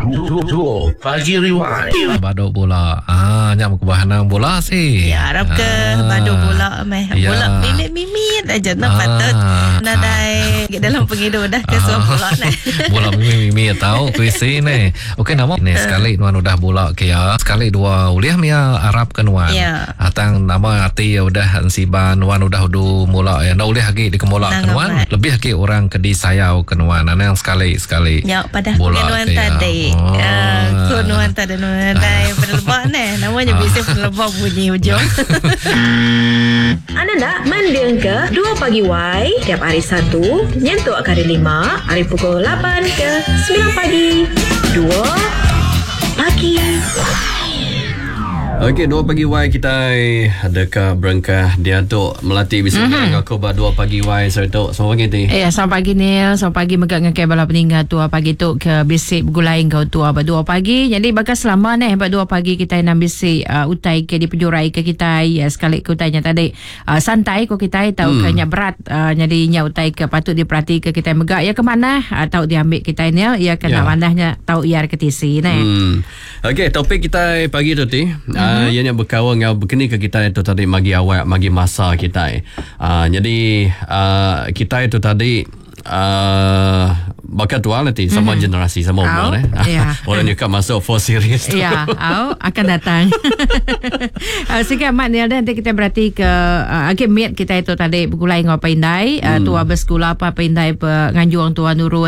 Pagi Rewind. Baduk bola. Nyam kebahanan bola sih. Ya, harap ke baduk bola meh. Ya. Bola mimit-mimit aja nak patut. Nadai dalam pengidu dah ke suap bola nah. Bola mimit tahu kuisi ni. Okey nama ni sekali nuan udah bola ke ya. Sekali dua uliah mia Arab ke nuan. Ya. Atang nama hati udah siban nuan udah udu bola ya. Ndak uliah lagi di kemola ke nuan. Lebih lagi orang ke di sayau ke nuan. Yang sekali. Ya, pada bola nuan ya. tadi. Nuan tadi nuan tadi penelbak ni. Namanya bisa penelbak bunyi ujung. Anda nak mendeng ke 2 pagi Y tiap hari Sabtu nyentuh kali 5 hari pukul 8 ke 9 pagi 2 pagi. Okey, 2 pagi Y kita adakah berangkah dia tu melatih bisa aku ba 2 pagi Y serta so pagi ti. Selamat pagi Nil. Selamat pagi megak ngake bala peninggal tua pagi tu ke bisik bergulaing kau tua ba 2 pagi. Jadi bakal selama ni ba 2 pagi kita nak bisik utai ke di penjurai ke kita sekali ke utainya tadi santai ko kita tahu ke nya berat jadi nya utai ke patut diperhati ke kita megak ya ke mana tahu diambil kita ni ya kena manahnya tahu iar ke tisi ni. Okey, topik kita pagi tu ti ianya berkawan dengan berkini ke kita itu tadi magi awak magi masa kita. Jadi kita itu tadi bakal tua nanti sama generasi sama umur orang juga masuk 4 series tu. Ya, akan datang. Sikit amat ni nanti kita berarti ke mate kita itu tadi bergulai dengan Pindai tua bersekolah apa Pindai nganjuang tua Nurul